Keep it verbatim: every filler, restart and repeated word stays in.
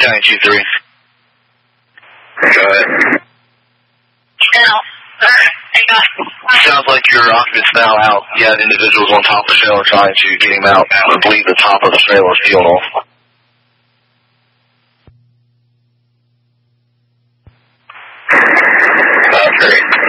County two three. Go ahead. No. Sounds like your occupant's now out. You had individuals on top of the trailer trying to get him out. I believe the top of the trailer is peeled off.